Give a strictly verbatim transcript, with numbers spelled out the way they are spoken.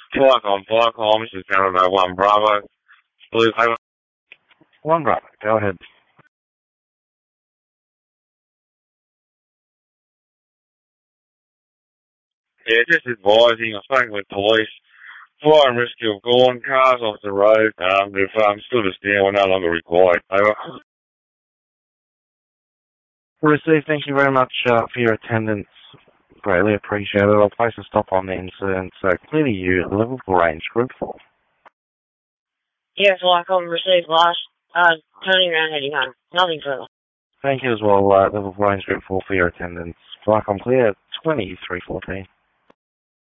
Flight on flight call, this is Canada one Bravo. Please over. One Bravo, go ahead. Yeah, just advising, I spoke with police. Fire and rescue have gone, cars off the road. Um, they've um, stood us down, we're no longer required. Over. Received, thank you very much uh, for your attendance. Greatly appreciated. I'll place a stop on the incident. So clearly you, Liverpool Range, Group four. Yeah, Flycom received last, uh, turning around heading home. Nothing further. Thank you as well, uh, Liverpool Range Group four, for your attendance. Flycom clear, twenty-three fourteen.